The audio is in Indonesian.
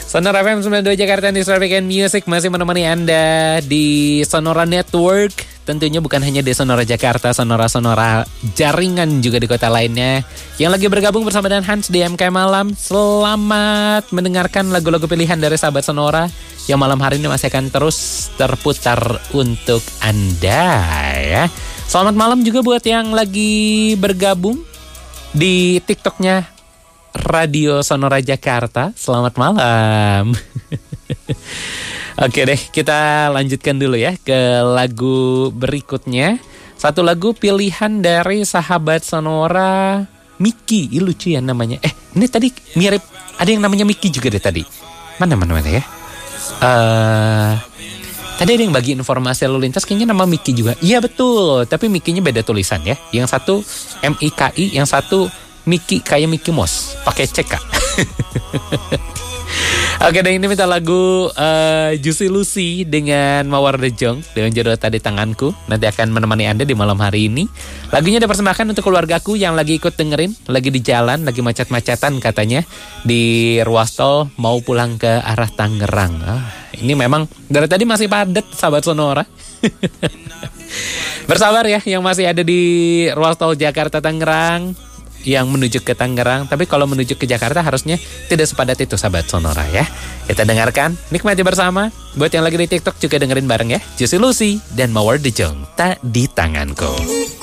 Sonora FM 92 Jakarta di Sonora Weekend Music masih menemani Anda di Sonora Network. Tentunya bukan hanya di Sonora Jakarta, Sonora jaringan juga di kota lainnya. Yang lagi bergabung bersama dengan Hans di MK Malam. Selamat mendengarkan lagu-lagu pilihan dari sahabat Sonora yang malam hari ini masih akan terus terputar untuk Anda ya. Selamat malam juga buat yang lagi bergabung di TikToknya Radio Sonora Jakarta. Selamat malam. Oke deh, kita lanjutkan dulu ya ke lagu berikutnya. Satu lagu pilihan dari sahabat Sonora, Miki. Ih, lucu ya namanya. Ini tadi mirip, ada yang namanya Miki juga deh tadi. Mana ya? Tadi ada yang bagi informasi lalu lintas, kayaknya nama Miki juga. Iya betul, tapi Mikinya beda tulisan ya. Yang satu M-I-K-I, yang satu Miki kayak Mickey Mouse, pakai CK. Oke, dan ini minta lagu Juicy Lucy dengan Mawar De Jong dengan judul Tadi Tanganku. Nanti akan menemani Anda di malam hari ini. Lagunya dipersembahkan untuk keluargaku yang lagi ikut dengerin, lagi di jalan, lagi macet-macetan katanya di ruas tol mau pulang ke arah Tangerang. Ini memang dari tadi masih padat sahabat Sonora. Bersabar ya yang masih ada di ruas tol Jakarta Tangerang, yang menuju ke Tangerang. Tapi kalau menuju ke Jakarta harusnya tidak sepadat itu sahabat Sonora ya. Kita dengarkan, nikmati bersama. Buat yang lagi di TikTok juga dengerin bareng ya. Juicy Lucy dan Mawar De Jong, Tak di Tanganku.